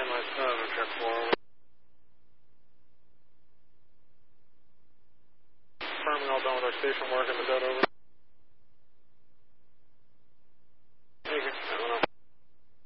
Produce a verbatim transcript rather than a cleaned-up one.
nine, my seven, check four. Confirming all done with our station work in the dead over.